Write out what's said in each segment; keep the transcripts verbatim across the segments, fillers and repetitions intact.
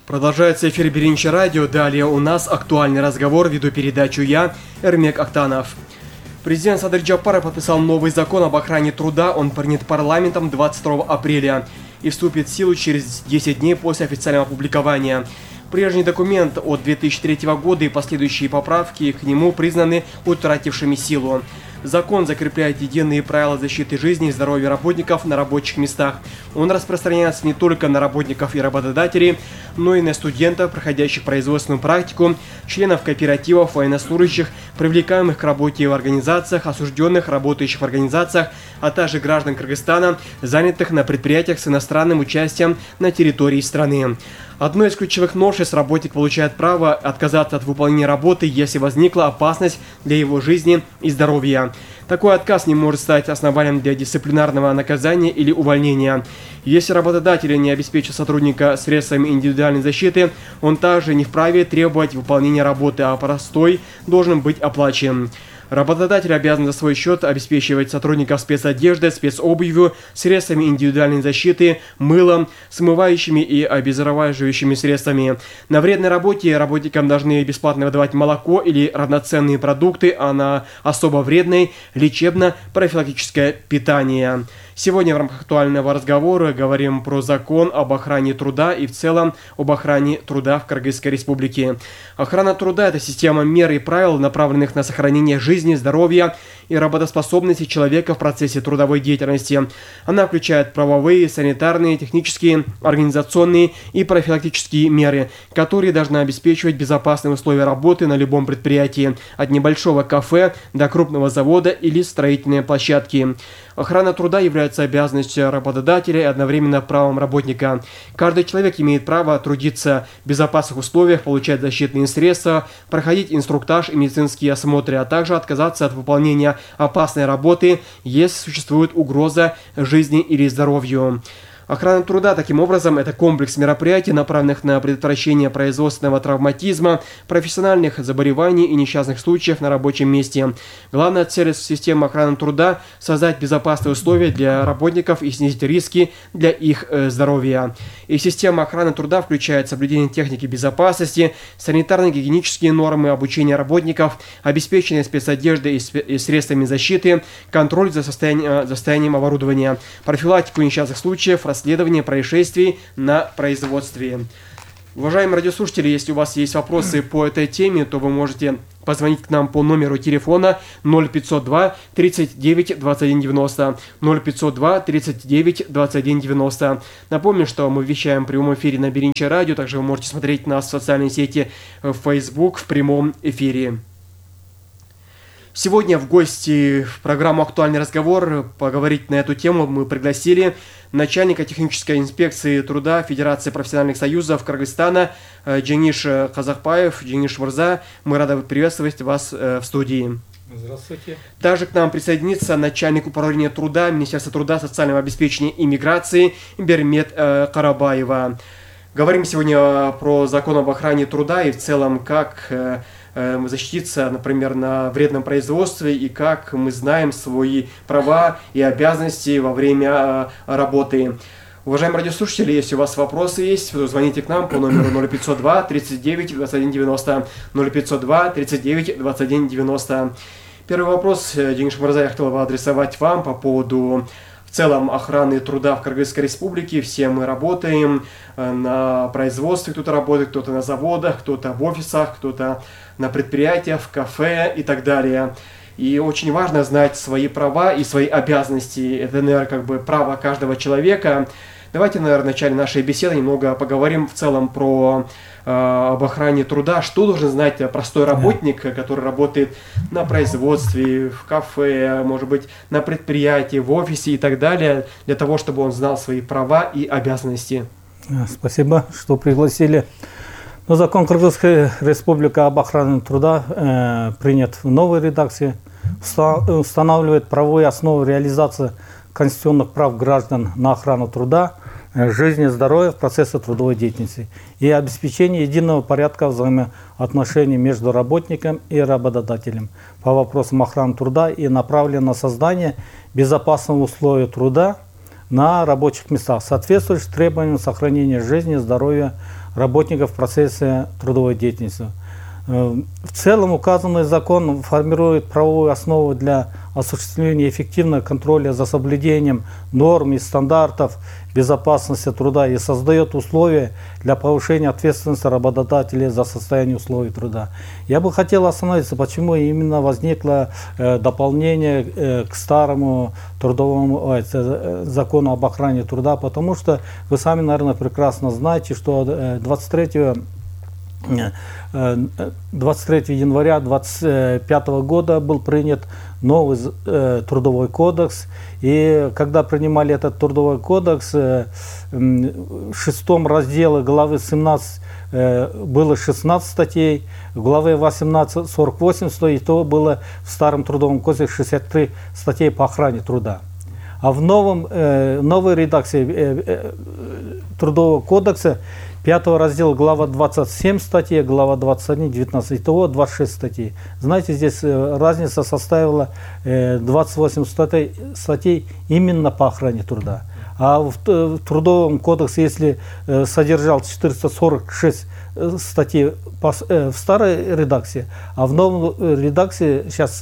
Продолжается эфир Беринчи радио. Далее у нас актуальный разговор. Веду передачу я, Эрмек Актанов. Президент Садыр Джапаров подписал новый закон об охране труда. Он принят парламентом двадцать второго апреля и вступит в силу через десять дней после официального опубликования. Прежний документ от две тысячи третьего года и последующие поправки к нему признаны утратившими силу. Закон закрепляет единые правила защиты жизни и здоровья работников на рабочих местах. Он распространяется не только на работников и работодателей, но и на студентов, проходящих производственную практику, членов кооперативов, военнослужащих, привлекаемых к работе в организациях, осужденных, работающих в организациях, а также граждан Кыргызстана, занятых на предприятиях с иностранным участием на территории страны. Одно из ключевых новшеств: работник получает право отказаться от выполнения работы, если возникла опасность для его жизни и здоровья. Такой отказ не может стать основанием для дисциплинарного наказания или увольнения. Если работодатель не обеспечит сотрудника средствами индивидуальной защиты, он также не вправе требовать выполнения работы, а простой должен быть оплачен. Работодатель обязан за свой счет обеспечивать сотрудников спецодеждой, спецобувью, средствами индивидуальной защиты, мылом, смывающими и обеззараживающими средствами. На вредной работе работникам должны бесплатно выдавать молоко или равноценные продукты, а на особо вредной – лечебно-профилактическое питание. Сегодня в рамках актуального разговора говорим про закон об охране труда и в целом об охране труда в Кыргызской республике. Охрана труда – это система мер и правил, направленных на сохранение жизни, здоровья и работоспособности человека в процессе трудовой деятельности. Она включает правовые, санитарные, технические, организационные и профилактические меры, которые должны обеспечивать безопасные условия работы на любом предприятии, от небольшого кафе до крупного завода или строительной площадки. Охрана труда является обязанностью работодателя и одновременно правом работника. Каждый человек имеет право трудиться в безопасных условиях, получать защитные средства, проходить инструктаж и медицинские осмотры, а также отказаться от выполнения опасной работы, если существует угроза жизни или здоровью. Охрана труда, таким образом, это комплекс мероприятий, направленных на предотвращение производственного травматизма, профессиональных заболеваний и несчастных случаев на рабочем месте. Главная цель системы охраны труда – создать безопасные условия для работников и снизить риски для их э, здоровья. И система охраны труда включает соблюдение техники безопасности, санитарно-гигиенические нормы, обучение работников, обеспечение спецодеждой и, спе- и средствами защиты, контроль за, состояние, за состоянием оборудования, профилактику несчастных случаев, расследование происшествий на производстве. Уважаемые радиослушатели, если у вас есть вопросы по этой теме, то вы можете позвонить к нам по номеру телефона ноль пятьсот два тридцать девять двадцать один девяносто, ноль пятьсот два тридцать девять двадцать один девяносто. Напомню, что мы вещаем в прямом эфире на Беринчи радио, также вы можете смотреть нас в социальной сети Facebook в прямом эфире. Сегодня в гости в программу «Актуальный разговор» поговорить на эту тему мы пригласили начальника технической инспекции труда Федерации профессиональных союзов Кыргызстана Джениш Казахпаев. Джениш Мурза, мы рады приветствовать вас в студии. Здравствуйте. Также к нам присоединится начальник управления труда Министерства труда, социального обеспечения и миграции Бермет Карабаева. Говорим сегодня про закон об охране труда и в целом как защититься, например, на вредном производстве и как мы знаем свои права и обязанности во время работы. Уважаемые радиослушатели, если у вас вопросы есть, то звоните к нам по номеру ноль пятьсот два тридцать девять двадцать один девяносто, ноль пятьсот два тридцать девять двадцать один девяносто. Первый вопрос, Джениш Мурза, я хотел бы адресовать вам по поводу в целом охраны труда в Кыргызской республике. Все мы работаем на производстве, кто-то работает, кто-то на заводах, кто-то в офисах, кто-то на предприятиях, в кафе и так далее. И очень важно знать свои права и свои обязанности. Это, наверное, как бы право каждого человека. Давайте, наверное, в начале нашей беседы немного поговорим в целом про э, об охране труда. Что должен знать простой работник, который работает на производстве, в кафе, может быть, на предприятии, в офисе и так далее, для того, чтобы он знал свои права и обязанности. Спасибо, что пригласили. Но закон Кыргызской республики об охране труда э, принят в новой редакции, устанавливает правовые основы реализации конституционных прав граждан на охрану труда, жизни и здоровья в процессе трудовой деятельности и обеспечение единого порядка взаимоотношений между работником и работодателем по вопросам охраны труда и направлен на создание безопасных условий труда на рабочих местах, соответствующих требованиям сохранения жизни и здоровья работников в процессе трудовой деятельности. В целом указанный закон формирует правовую основу для осуществления эффективного контроля за соблюдением норм и стандартов безопасности труда и создает условия для повышения ответственности работодателей за состояние условий труда. Я бы хотел остановиться, почему именно возникло э, дополнение э, к старому трудовому э, закону об охране труда, потому что вы сами, наверное, прекрасно знаете, что двадцать третьего января двадцать пятого года был принят новый э, трудовой кодекс, и когда принимали этот трудовой кодекс, э, в шестом разделе главы семнадцать э, было шестнадцать статей, в главе восемнадцать сорок восемь статей, и то было в старом трудовом кодексе шестьдесят три статей по охране труда. А в новом, э, новой редакции э, э, трудового кодекса пятого раздела, глава двадцать семь статей, глава двадцать один, девятнадцать, итого двадцать шесть статей. Знаете, здесь разница составила двадцать восемь статей, статей именно по охране труда. А в, в трудовом кодексе, если содержал четыреста сорок шесть статей по, в старой редакции, а в новой редакции сейчас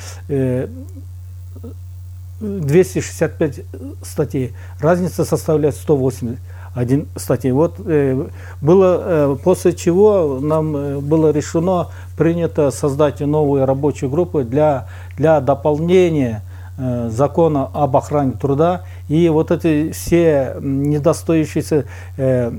двести шестьдесят пять статей, разница составляет сто восемь один статей. Вот э, было, э, после чего нам э, было решено, принято создать новую рабочую группу для, для дополнения э, закона об охране труда, и вот эти все недостоящиеся э,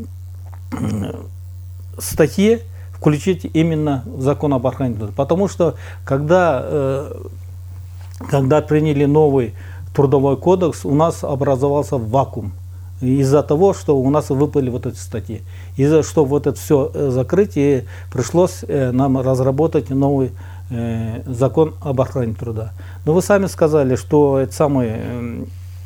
статьи включить именно в закон об охране труда. Потому что когда, э, когда приняли новый трудовой кодекс, у нас образовался вакуум. Из-за того, что у нас выпали вот эти статьи. Из-за что вот это все закрыть, и пришлось нам разработать новый э, закон об охране труда. Но вы сами сказали, что это самый, э,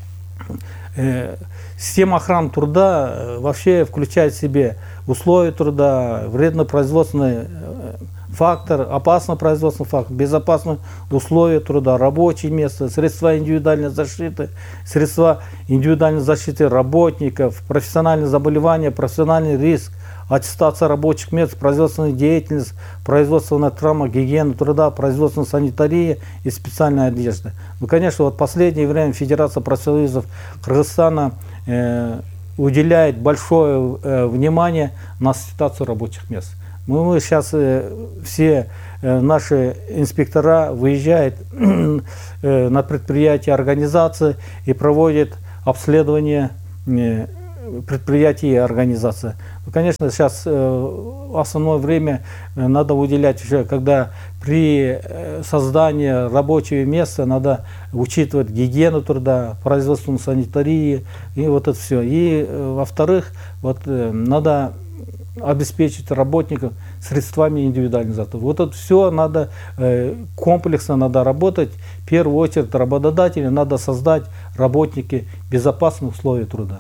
э, система охраны труда вообще включает в себе условия труда, вредно-производственный фактор, опасный производственный фактор, безопасные условия труда, рабочее место, средства индивидуальной защиты, средства индивидуальной защиты работников, профессиональные заболевания, профессиональный риск, аттестация рабочих мест, производственная деятельность, производственная травма, гигиена труда, производственная санитария и специальная одежда. Ну, конечно, вот в последнее время Федерация профсоюзов Кыргызстана э, уделяет большое э, внимание на ситуацию рабочих мест. Мы, мы сейчас э, все э, наши инспектора выезжают э, на предприятия, организации и проводят обследование э, предприятий и организаций. Ну, конечно, сейчас э, основное время надо уделять уже, когда при э, создании рабочего места надо учитывать гигиену труда, производственную санитарию и вот это все. И э, во-вторых, вот э, надо обеспечить работников средствами индивидуальной защиты. Вот это все надо э, комплексно надо работать. В первую очередь работодателю надо создать работники безопасных условий труда.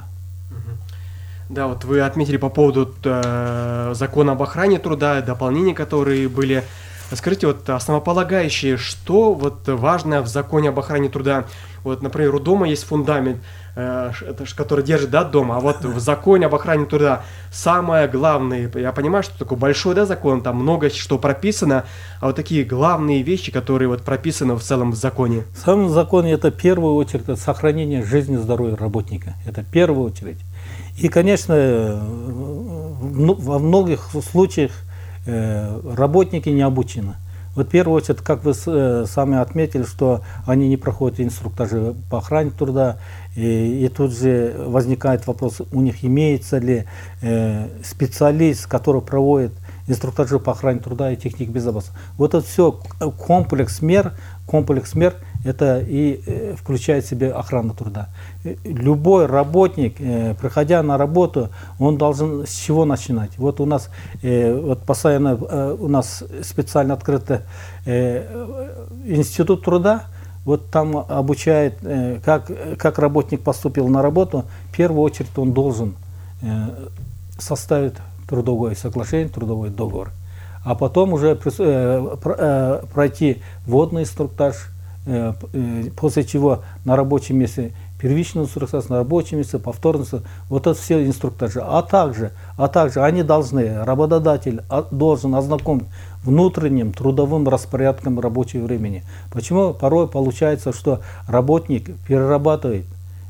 Да, вот вы отметили по поводу э, закона об охране труда, дополнения, которые были. Скажите, вот основополагающие, что вот важно в законе об охране труда? Вот, например, у дома есть фундамент, э, который держит, да, дом, а вот в законе об охране труда самое главное, я понимаю, что такой большой, да, закон, там много что прописано, а вот такие главные вещи, которые вот прописаны в целом в законе. В самом законе это в первую очередь это сохранение жизни и здоровья работника, это в первую очередь. И, конечно, во многих случаях работники не обучены. Вот в первую очередь, как вы сами отметили, что они не проходят инструктажи по охране труда, и, и тут же возникает вопрос, у них имеется ли специалист, который проводит инструктажи по охране труда и техник безопасности. Вот это все комплекс мер, комплекс мер, это и э, включает в себя охрану труда. Любой работник, э, приходя на работу, он должен с чего начинать? Вот у нас, э, вот постоянно э, у нас специально открытый э, институт труда, вот там обучает, э, как, как работник поступил на работу, в первую очередь он должен э, составить трудовое соглашение, трудовой договор, а потом уже э, пройти вводный инструктаж, после чего на рабочем месте первичную инструктаж на рабочем месте, повторную, вот это все инструктажи. А также, а также они должны, работодатель должен ознакомить внутренним трудовым распорядком рабочего времени. Почему порой получается, что работник перерабатывает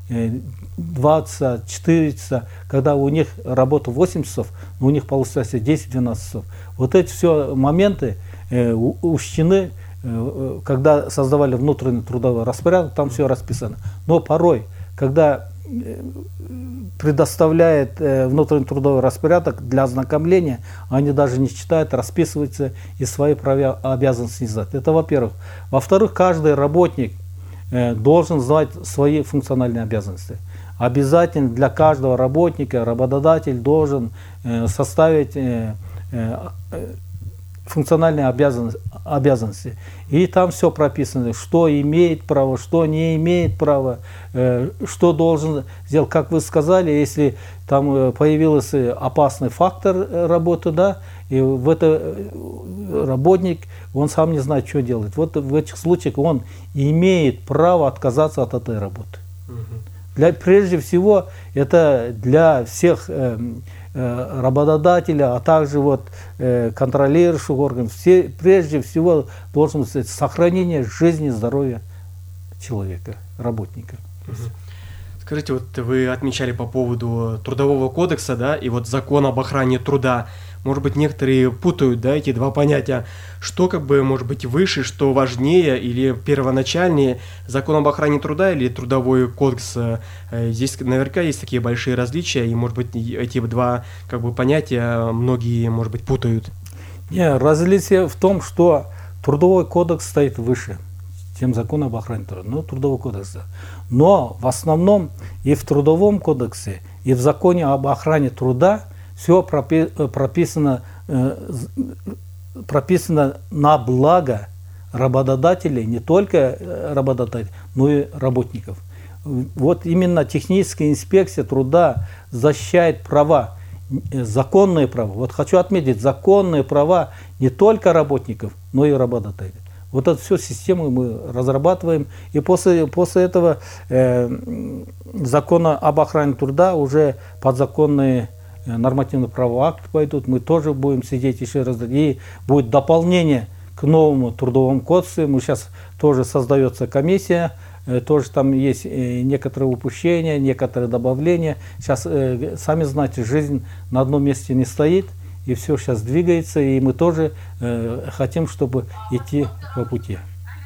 двадцать четыре часа, когда у них работа восемь часов, но у них получается десять-двенадцать часов. Вот эти все моменты э, учтены, э, когда создавали внутренний трудовой распорядок, там все расписано. Но порой, когда э, предоставляет э, внутренний трудовой распорядок для ознакомления, они даже не читают, расписываются и свои права обязанности не знают. Это во-первых. Во-вторых, каждый работник э, должен знать свои функциональные обязанности. Обязательно для каждого работника работодатель должен э, составить э, э, функциональные обязанности, обязанности. И там все прописано, что имеет право, что не имеет права, э, что должен сделать. Как вы сказали, если там появился опасный фактор работы, да, и в это работник, он сам не знает, что делать. Вот в этих случаях он имеет право отказаться от этой работы. Для, прежде всего, это для всех э, э, работодателей, а также вот, э, контролирующих органов, все, прежде всего должно быть сохранение жизни и здоровья человека, работника. Скажите, вот вы отмечали по поводу Трудового кодекса, да, и вот закон об охране труда. Может быть, некоторые путают, да, эти два понятия. Что как бы может быть выше, что важнее или первоначальнее, закон об охране труда или Трудовой кодекс? Здесь наверняка есть такие большие различия, и, может быть, эти два как бы понятия многие, может быть, путают. Нет, различие в том, что Трудовой кодекс стоит выше, чем закон об охране труда, ну, Трудовой кодекс. Но в основном и в Трудовом кодексе, и в законе об охране труда все прописано, прописано на благо работодателей, не только работодателей, но и работников. Вот именно техническая инспекция труда защищает права, законные права. Вот хочу отметить, законные права не только работников, но и работодателей. Вот эту всю систему мы разрабатываем, и после, после этого э, закона об охране труда уже подзаконные нормативные правовые акты пойдут, мы тоже будем сидеть еще раз, и будет дополнение к новому трудовому кодексу. Мы сейчас тоже создается комиссия, тоже там есть некоторые упущения, некоторые добавления. Сейчас, сами знаете, жизнь на одном месте не стоит, и все сейчас двигается, и мы тоже хотим, чтобы идти по пути.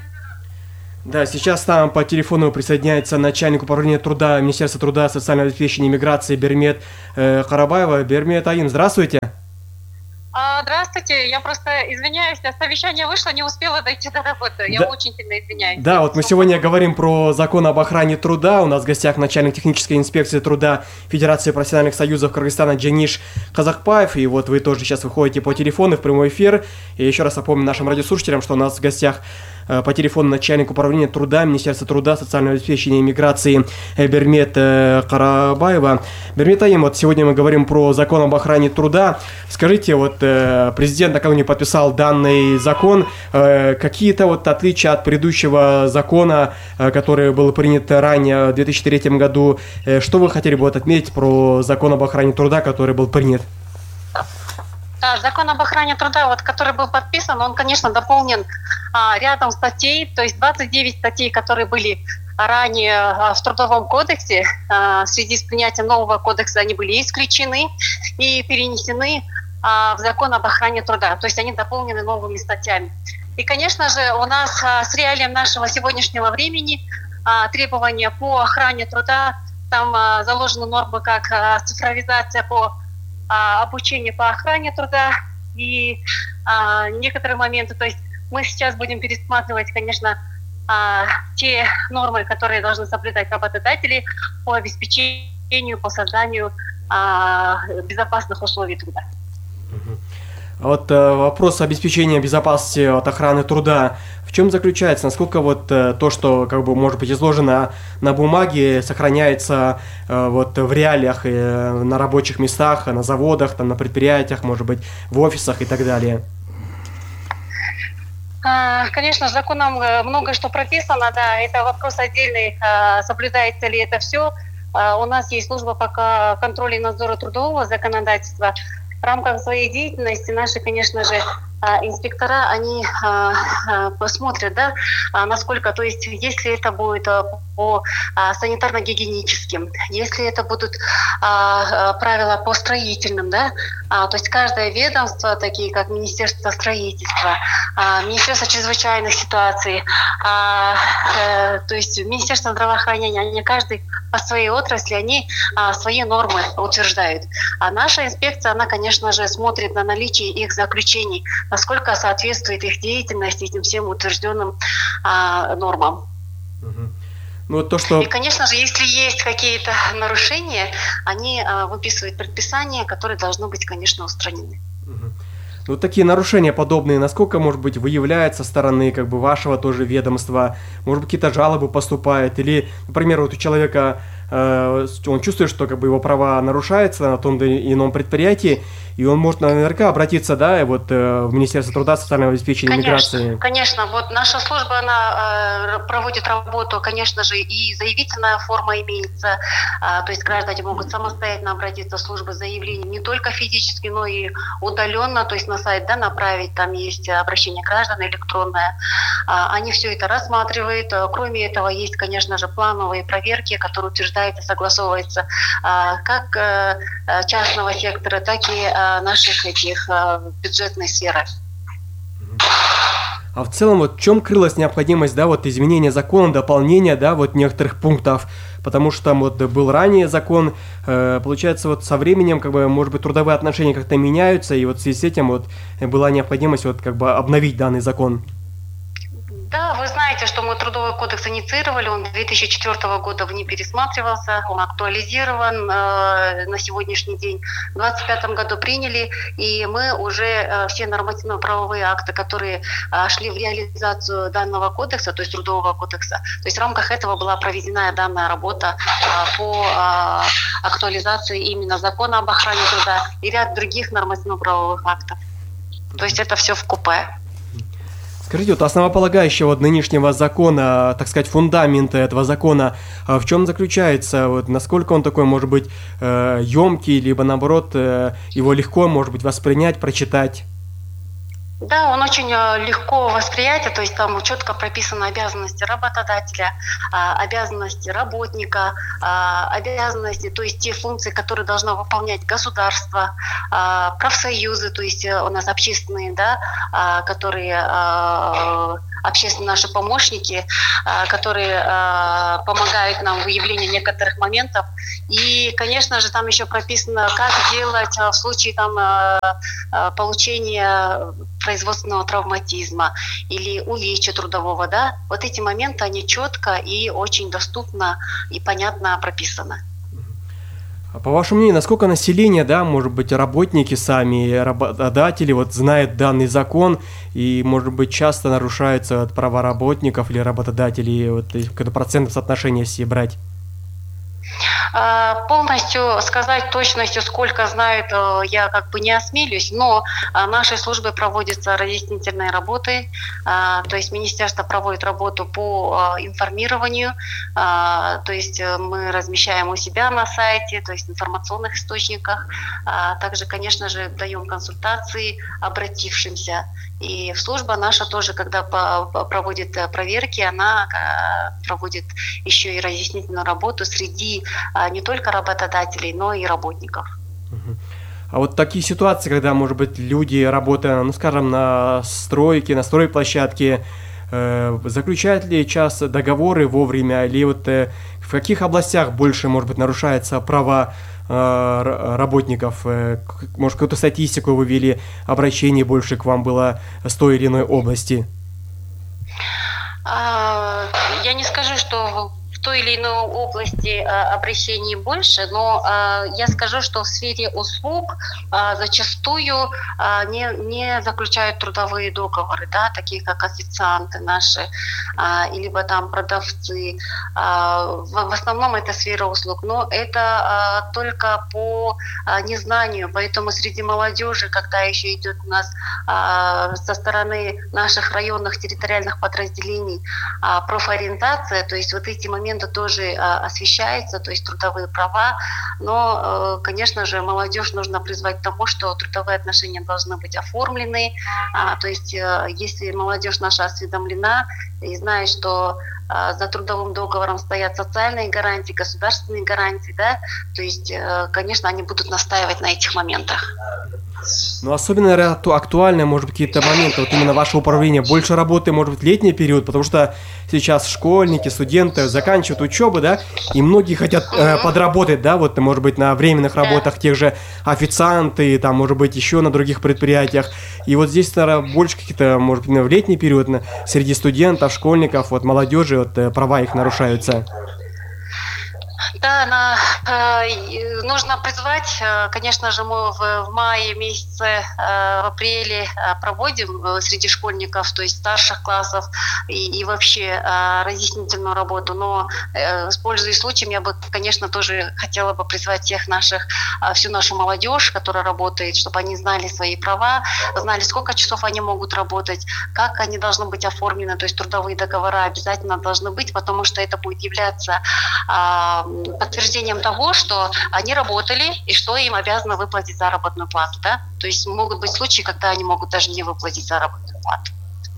Да, сейчас там по телефону присоединяется начальник управления труда Министерства труда, социального обеспечения и миграции Бермет э, Карабаева. Бермет Аим, здравствуйте. А, здравствуйте, я просто извиняюсь, совещание вышло, не успела дойти до работы, я да. очень сильно извиняюсь. Да, вот мы сегодня говорим про закон об охране труда, у нас в гостях начальник технической инспекции труда Федерации профессиональных союзов Кыргызстана Джениш Казакпаев, и вот вы тоже сейчас выходите по телефону в прямой эфир, и еще раз напомню нашим радиослушателям, что у нас в гостях по телефону начальник управления труда Министерства труда, социального обеспечения и миграции Бермет Карабаева. Бермет Аим, вот сегодня мы говорим про закон об охране труда. Скажите, вот президент накануне подписал данный закон. Какие-то вот отличия от предыдущего закона, который был принят ранее в две тысячи третьем году, что вы хотели бы вот отметить про закон об охране труда, который был принят? Да, закон об охране труда, вот, который был подписан, он, конечно, дополнен а, рядом статей, то есть двадцать девять статей, которые были ранее а, в Трудовом кодексе, а, в связи с принятием нового кодекса они были исключены и перенесены а, в закон об охране труда, то есть они дополнены новыми статьями. И, конечно же, у нас а, с реалием нашего сегодняшнего времени а, требования по охране труда, там а, заложены нормы, как а, цифровизация по обучение по охране труда и а, некоторые моменты. То есть мы сейчас будем пересматривать, конечно, а, те нормы, которые должны соблюдать работодатели по обеспечению, по созданию а, безопасных условий труда. Вот э, вопрос обеспечения безопасности от охраны труда. В чем заключается? Насколько вот э, то, что как бы может быть изложено на бумаге, сохраняется э, вот в реалиях, э, на рабочих местах, на заводах, там, на предприятиях, может быть, в офисах и так далее? А, Конечно, законом э, многое что прописано, да, это вопрос отдельный, а, соблюдается ли это все. У нас есть служба по ко- контролю и надзору трудового законодательства. В рамках своей деятельности наши, конечно же, а, инспектора, они а, а, посмотрят, да, а, насколько, то есть, если это будет а, по а, санитарно-гигиеническим, если это будут а, а, правила по строительным, да, а, то есть каждое ведомство, такие как Министерство строительства, а, Министерство чрезвычайных ситуаций, а, э, то есть Министерство здравоохранения, они каждый по своей отрасли, они а, свои нормы утверждают. А наша инспекция, она, конечно же, смотрит на наличие их заключений, насколько соответствует их деятельность этим всем утвержденным а, нормам. Мгм. Ну вот то, что... И, конечно же, если есть какие-то нарушения, они а, выписывают предписания, которые должны быть, конечно, устранены. Мгм. Ну, вот такие нарушения подобные, насколько, может быть, выявляются со стороны как бы вашего тоже ведомства? Может быть, какие-то жалобы поступают? Или, например, вот у человека, э, он чувствует, что как бы его права нарушаются на том или ином предприятии, и он может наверняка обратиться, да, и вот э, в Министерство труда, социального обеспечения и Конечно, миграции. конечно. Вот наша служба, она э, проводит работу, конечно же, и заявительная форма имеется. А, то есть граждане могут самостоятельно обратиться в службу заявлений не только физически, но и удаленно, то есть на сайт, да, направить, там есть обращение граждан электронное. А, они все это рассматривают. А, Кроме этого, есть, конечно же, плановые проверки, которые утверждаются, согласовываются а, как э, э, частного сектора, так и э, наших этих э, бюджетной сферы. А в целом, вот в чем крылась необходимость, да, вот изменения закона, дополнения, да, вот некоторых пунктов, потому что там вот был ранее закон, э, получается, вот со временем, как бы, может быть, трудовые отношения как-то меняются, и вот в связи с этим вот была необходимость вот как бы обновить данный закон. Да, вы знаете, что мы Трудовой кодекс инициировали, он две тысячи четвёртого года не пересматривался, он актуализирован э, на сегодняшний день. В двадцать пятом году приняли, и мы уже э, все нормативно-правовые акты, которые э, шли в реализацию данного кодекса, то есть Трудового кодекса, то есть в рамках этого была проведена данная работа э, по э, актуализации именно закона об охране труда и ряд других нормативно-правовых актов. То есть это все вкупе. Скажите, вот основополагающего вот нынешнего закона, так сказать, фундамента этого закона, а в чем заключается? Вот насколько он такой, может быть, э, емкий, либо наоборот, э, его легко, может быть, воспринять, прочитать? Да, он очень э, легко восприятие, то есть там четко прописаны обязанности работодателя, а, обязанности работника, а, обязанности, то есть те функции, которые должно выполнять государство, а, профсоюзы, то есть э, у нас общественные, да, а, которые а, общественные наши помощники, а, которые а, помогают нам в выявлении некоторых моментов. И, конечно же, там еще прописано, как делать а, в случае там а, а, получения производственного травматизма или увечья трудового, да, вот эти моменты, они четко и очень доступно и понятно прописаны. А по вашему мнению, насколько население, да, может быть, работники сами, работодатели, вот знают данный закон, и, может быть, часто нарушаются вот права работников или работодателей, вот какое-то процентное соотношение если брать? Полностью сказать точностью, сколько знают, я как бы не осмелюсь, но нашей службой проводятся разъяснительные работы, то есть министерство проводит работу по информированию, то есть мы размещаем у себя на сайте, то есть в информационных источниках, также, конечно же, даем консультации обратившимся. И служба наша тоже, когда проводит проверки, она проводит еще и разъяснительную работу среди не только работодателей, но и работников. А вот такие ситуации, когда, может быть, люди, работая, ну, скажем, на стройке, на стройплощадке, э, заключают ли часто договоры вовремя, или вот э, в каких областях больше, может быть, нарушаются права э, работников? Э, может, какую-то статистику вы ввели, обращений больше к вам было с той или иной области? Я не скажу, что в той или иной области обращений больше, но я скажу, что в сфере услуг зачастую не, не заключают трудовые договоры, да, такие как официанты наши, либо там продавцы. В основном это сфера услуг, но это только по незнанию, поэтому среди молодежи, когда еще идет у нас со стороны наших районных территориальных подразделений профориентация, то есть вот эти моменты тоже освещаются, то есть трудовые права, но, конечно же, молодежь нужно призвать к тому, что трудовые отношения должны быть оформлены, то есть если молодежь наша осведомлена и знает, что за трудовым договором стоят социальные гарантии, государственные гарантии, да, то есть, конечно, они будут настаивать на этих моментах. Ну, особенно, наверное, актуальны, может быть, какие-то моменты, вот именно ваше управление, больше работы, может быть, летний период, потому что сейчас школьники, студенты заканчивают учебу, да, и многие хотят э, подработать, да, вот, может быть, на временных работах, тех же официанты, там, может быть, еще на других предприятиях, и вот здесь, наверное, больше какие-то, может быть, в летний период на, среди студентов, школьников, вот, молодежи, вот, э, права их нарушаются. Да, на, э, нужно призвать, э, конечно же, мы в, в мае месяце, э, в апреле э, проводим э, среди школьников, то есть старших классов и, и вообще э, разъяснительную работу, но э, пользуясь случаем, я бы, конечно, тоже хотела бы призвать всех наших, э, всю нашу молодежь, которая работает, чтобы они знали свои права, знали, сколько часов они могут работать, как они должны быть оформлены, то есть трудовые договора обязательно должны быть, потому что это будет являться э, подтверждением того, что они работали и что им обязаны выплатить заработную плату, да? То есть могут быть случаи, когда они могут даже не выплатить заработную плату.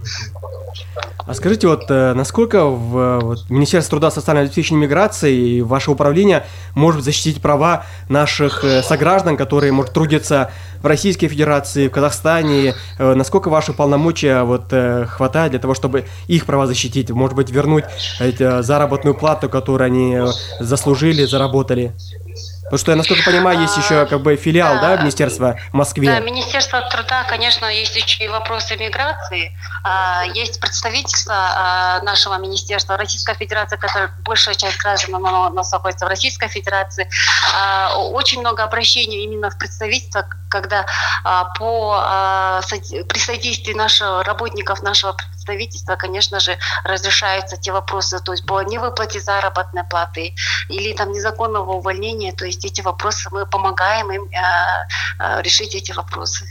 А скажите, вот насколько в вот, Министерство труда, социального обеспечения и миграции и ваше управление может защитить права наших сограждан, которые, может, трудятся в Российской Федерации, в Казахстане? Насколько ваши полномочия вот, хватает для того, чтобы их права защитить? Может быть, вернуть эти, заработную плату, которую они заслужили, заработали? Потому что, я насколько понимаю, есть еще как бы филиал, да, да Министерства в Москве. Да, Министерство труда, конечно, есть еще и вопросы миграции. Есть представительство нашего министерства Российской Федерации, которое большая часть граждан находится в Российской Федерации. Очень много обращений именно в представительство, когда по при содействии наших работников нашего представительства, конечно же, разрешаются те вопросы, то есть по невыплате заработной платы или там незаконного увольнения, то есть эти вопросы мы помогаем им э, решить эти вопросы.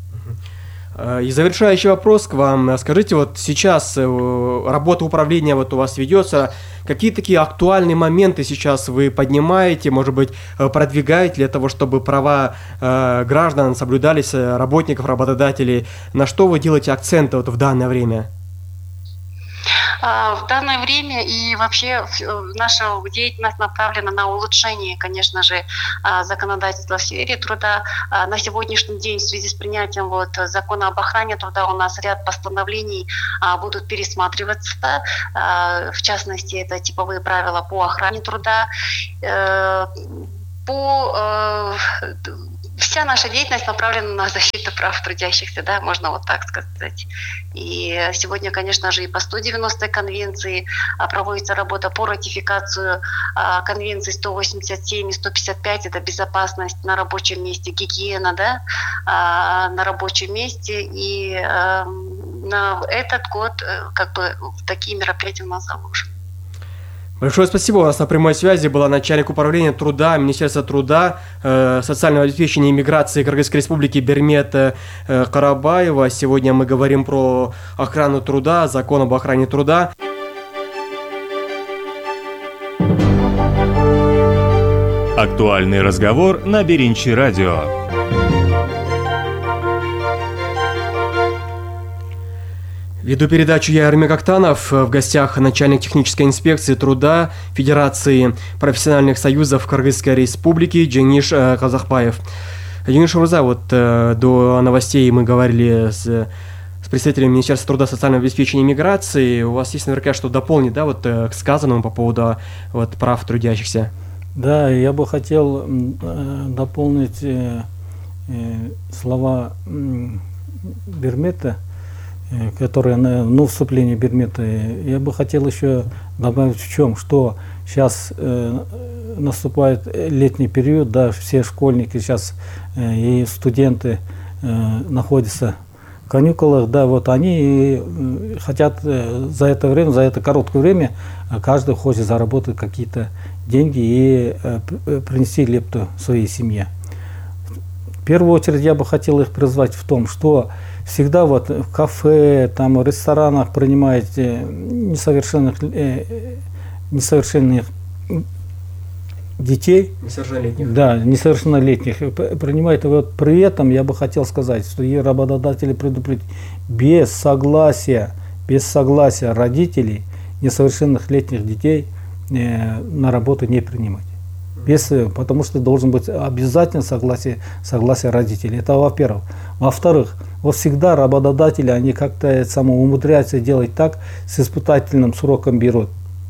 И завершающий вопрос к вам. Скажите, вот сейчас работа управления вот у вас ведется, какие такие актуальные моменты сейчас вы поднимаете, может быть, продвигаете для того, чтобы права э, граждан соблюдались, работников, работодателей? На что вы делаете акценты вот в данное время? В данное время и вообще наша деятельность направлена на улучшение, конечно же, законодательства в сфере труда. На сегодняшний день в связи с принятием вот закона об охране труда у нас ряд постановлений будут пересматриваться. В частности, это типовые правила по охране труда. По Вся наша деятельность направлена на защиту прав трудящихся, да, можно вот так сказать. И сегодня, конечно же, и по сто девяностой конвенции проводится работа по ратификацию конвенций сто восемьдесят семь и сто пятьдесят пять, это безопасность на рабочем месте, гигиена, да, на рабочем месте. И на этот год как бы такие мероприятия у нас заложены. Большое спасибо. У нас на прямой связи была начальник управления труда, Министерства труда, э, социального обеспечения и миграции Кыргызской Республики Бермет э, Карабаева. Сегодня мы говорим про охрану труда, закон об охране труда. Актуальный разговор на Беринчи радио. Веду передачу я, Эрмек Актанов. В гостях начальник технической инспекции труда Федерации профессиональных союзов Кыргызской Республики Джениш Казахбаев. Джениш Мурза, вот э, до новостей мы говорили с, с представителем Министерства труда, социального обеспечения и миграции. У вас есть наверняка что дополнить, да, вот э, к сказанному по поводу вот, прав трудящихся? Да, я бы хотел э, дополнить э, э, слова э, Бермета. которые на ну, вступление Бермета. Я бы хотел еще добавить в чем, что сейчас э, наступает летний период, да, все школьники сейчас э, и студенты э, находятся в каникулах, да, вот они э, хотят э, за это время, за это короткое время, каждый хочет заработать какие-то деньги и э, принести лепту своей семье. В первую очередь я бы хотел их призвать в том, что всегда вот в кафе, там, в ресторанах принимаете несовершенных, э, несовершенных детей. Несовершеннолетних. Да, несовершеннолетних. Принимает. Вот при этом я бы хотел сказать, что и работодатели предупредить, без согласия, без согласия родителей несовершенных летних детей э, на работу не принимать. Без, потому что должен быть обязательно согласие, согласие родителей. Это во-первых. Во-вторых, вот всегда работодатели, они как-то само умудряются делать так, с испытательным сроком берут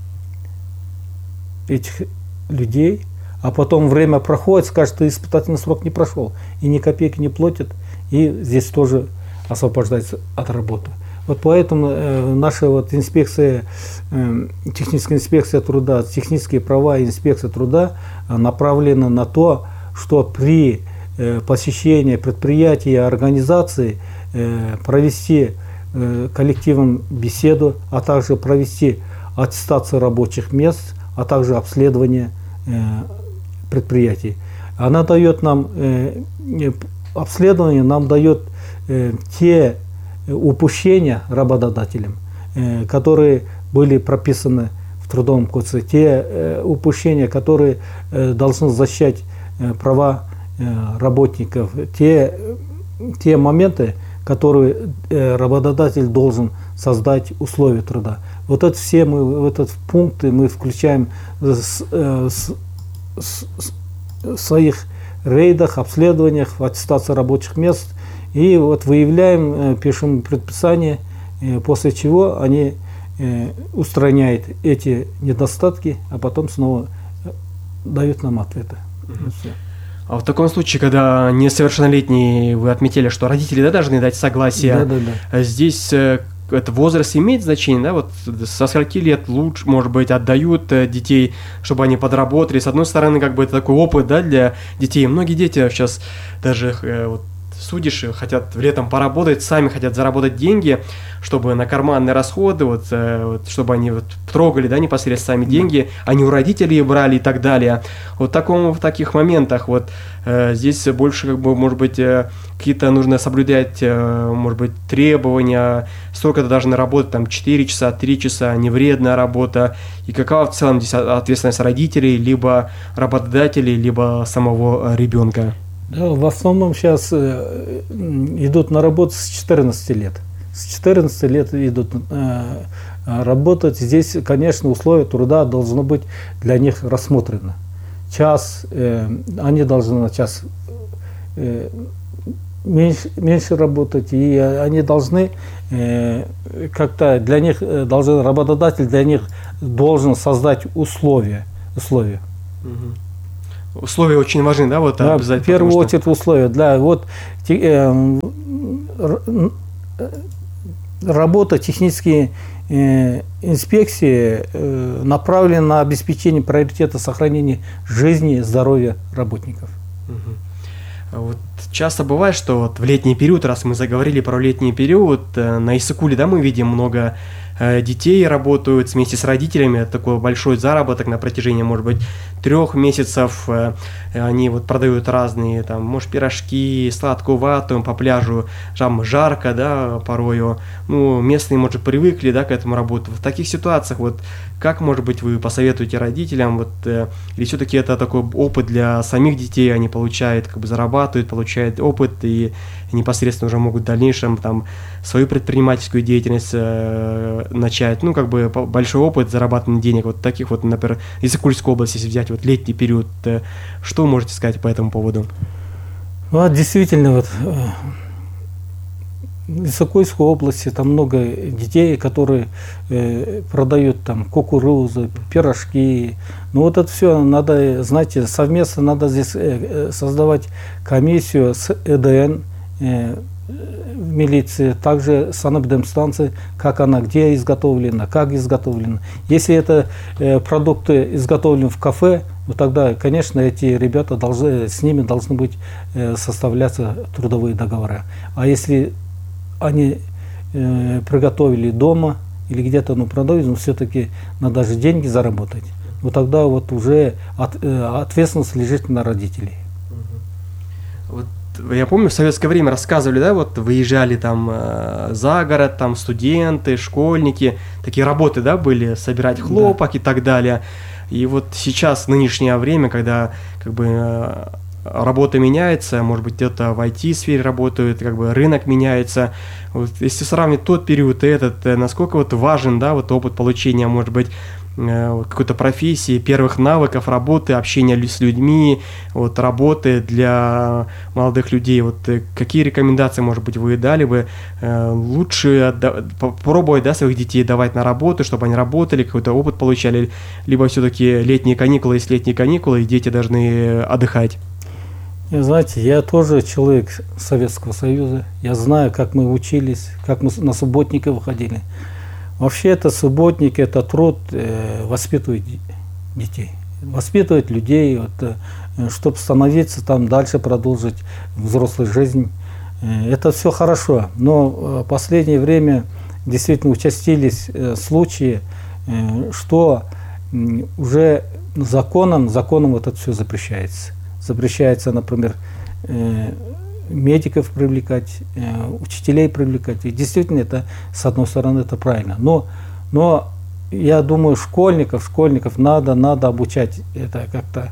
этих людей, а потом время проходит, скажет, что испытательный срок не прошел, и ни копейки не платят, и здесь тоже освобождается от работы. Вот поэтому э, наша вот инспекция, э, техническая инспекция труда, технические права и инспекция труда э, направлена на то, что при э, посещении предприятий и организаций э, провести э, коллективом беседу, а также провести аттестацию рабочих мест, а также обследование э, предприятий. Она дает нам, э, обследование нам дает э, те упущения работодателям, э, которые были прописаны в Трудовом кодексе, те э, упущения, которые э, должны защищать э, права э, работников, те, те моменты, которые э, работодатель должен создать условия труда. Вот это все мы, в этот пункт мы включаем с, э, с, с, в своих рейдах, обследованиях, в аттестации рабочих мест. И вот выявляем, пишем предписание, после чего они устраняют эти недостатки, а потом снова дают нам ответы. Mm-hmm. А в таком случае, когда несовершеннолетние, вы отметили, что родители, да, должны дать согласие, да, да, да. Здесь это возраст имеет значение, да, вот со скольки лет лучше, может быть, отдают детей, чтобы они подработали. С одной стороны, как бы это такой опыт, да, для детей. Многие дети сейчас даже вот, судишь, хотят летом поработать, сами хотят заработать деньги, чтобы на карманные расходы, вот, вот, чтобы они вот, трогали, да, непосредственно сами деньги, они у родителей брали и так далее. Вот в, таком, в таких моментах вот э, здесь больше, как бы, может быть, э, какие-то нужно соблюдать, э, может быть, требования, сколько-то должны работать, там, четыре часа, три часа, невредная работа, и какова в целом здесь ответственность родителей, либо работодателей, либо самого ребенка. Да, в основном сейчас э, идут на работу с четырнадцати лет. С четырнадцати лет идут э, работать. Здесь, конечно, условия труда должны быть для них рассмотрены. Час, э, они должны на час э, меньше, меньше работать, и они должны э, как-то для них, должен, работодатель для них должен создать условия. условия. Угу. Условия очень важны, да, вот да, обязательно. В первую что... очередь условия, да, вот э, работа технические э, инспекции э, направлена на обеспечение приоритета сохранения жизни и здоровья работников. Угу. Вот часто бывает, что вот в летний период, раз мы заговорили про летний период, э, на Иссыкуле, да, мы видим много детей работают вместе с родителями, это такой большой заработок на протяжении, может быть, трех месяцев. Они вот продают разные, там, может, пирожки, сладкую вату по пляжу, там жарко, да, порою. Ну, местные, может, привыкли, да, к этому работать. В таких ситуациях, вот, как, может быть, вы посоветуете родителям, вот, или все-таки это такой опыт для самих детей, они получают, как бы зарабатывают, получают опыт и непосредственно уже могут в дальнейшем там свою предпринимательскую деятельность э, начать, ну, как бы большой опыт зарабатывания денег, вот таких вот, например, из Иссыкульской области, если взять вот летний период, э, что можете сказать по этому поводу? Ну, действительно, вот в Иссыкульской области там много детей, которые э, продают там кукурузу, пирожки. Ну вот это все надо, знаете, совместно надо здесь э, создавать комиссию с ЭДН, э, в милиции, также санэпидемстанции, как она, где изготовлена, как изготовлена. Если это э, продукты изготовлены в кафе, ну, тогда, конечно, эти ребята должны, с ними должны быть э, составляться трудовые договора. А если они э, приготовили дома или где-то ну, продают, но все-таки надо же деньги заработать, ну, тогда вот уже от, э, ответственность лежит на родителей. Вот я помню, в советское время рассказывали, да, вот выезжали там э, за город, там студенты, школьники, такие работы, да, были, собирать хлопок да. и так далее. И вот сейчас, в нынешнее время, когда как бы э, работа меняется, может быть, где-то в ай ти-сфере работают, как бы рынок меняется. Вот, если сравнить тот период и этот, э, насколько вот важен, да, вот опыт получения, может быть, какой-то профессии, первых навыков работы, общения с людьми, вот, работы для молодых людей. Вот, какие рекомендации, может быть, вы дали бы э, лучше отда- попробовать да, своих детей давать на работу, чтобы они работали, какой-то опыт получали, либо все-таки летние каникулы, есть летние каникулы, и дети должны отдыхать? Знаете, я тоже человек Советского Союза, я знаю, как мы учились, как мы на субботники выходили. Вообще это субботник, это труд э, воспитывать детей, воспитывать людей, вот, э, чтобы становиться там дальше, продолжить взрослую жизнь. Э, это все хорошо, но в последнее время действительно участились э, случаи, э, что э, уже законом, законом вот это все запрещается. Запрещается, например, э, медиков привлекать, э, учителей привлекать. И действительно, это, с одной стороны, это правильно. Но, но я думаю, школьников, школьников надо, надо обучать это как-то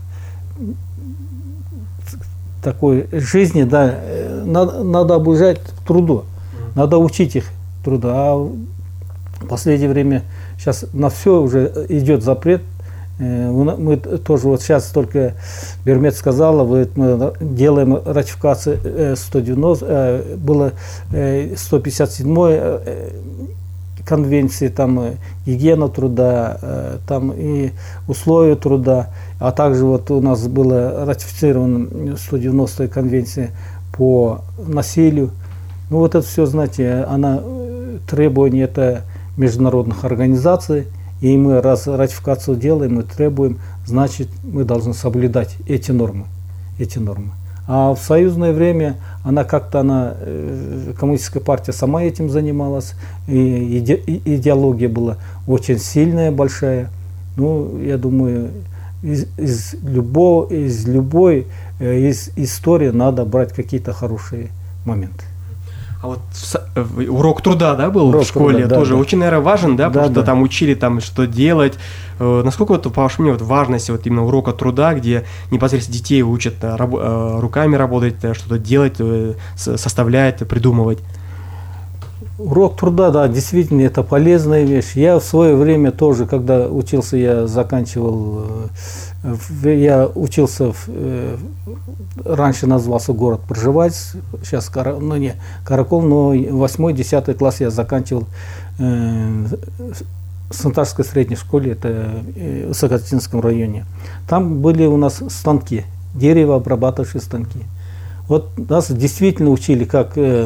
такой жизни, да, надо, надо обучать труду, надо учить их труду. А в последнее время сейчас на все уже идет запрет. Мы тоже вот сейчас только Бермет сказала, мы делаем ратификацию сто девяносто, было сто пятьдесят седьмой конвенции, там гигиена труда, там и условия труда, а также вот у нас была ратифицирована сто девяностая конвенция по насилию. Ну вот это все, знаете, она требование это международных организаций. И мы, раз ратификацию делаем, мы требуем, значит, мы должны соблюдать эти нормы. Эти нормы. А в союзное время она как-то, она, коммунистическая партия сама этим занималась, и иде, идеология была очень сильная, большая. Ну, я думаю, из, из, любого, из любой из истории надо брать какие-то хорошие моменты. А вот урок труда, да, был урок в школе, труда, тоже да, очень, наверное, важен, да, да, потому да. что там учили, там, что делать. Насколько, вот, по вашему мнению, вот, важность вот, именно урока труда, где непосредственно детей учат раб, руками работать, что-то делать, составлять, придумывать? Урок труда, да, действительно, это полезная вещь. Я в свое время тоже, когда учился, я заканчивал, я учился, в, раньше назывался город Пржевальц, сейчас, ну не, Каракол, но восьмой, десятый класс я заканчивал э, в Сантарской средней школе, это в Сокотинском районе. Там были у нас станки, деревообрабатывающие станки. Вот нас действительно учили, как